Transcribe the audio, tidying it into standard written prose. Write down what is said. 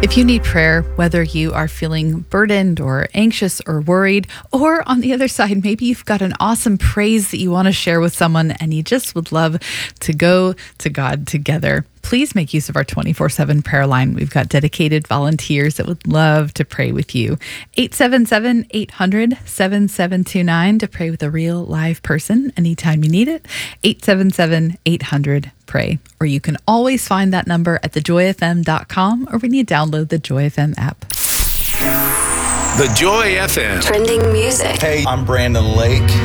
If you need prayer, whether you are feeling burdened or anxious or worried, or on the other side, maybe you've got an awesome praise that you want to share with someone and you just would love to go to God together, please make use of our 24/7 prayer line. We've got dedicated volunteers that would love to pray with you. 877-800-7729 to pray with a real live person anytime you need it. 877-800-PRAY. Or you can always find that number at thejoyfm.com or when you download the Joy FM app. The Joy FM. Trending music. Hey, I'm Brandon Lake.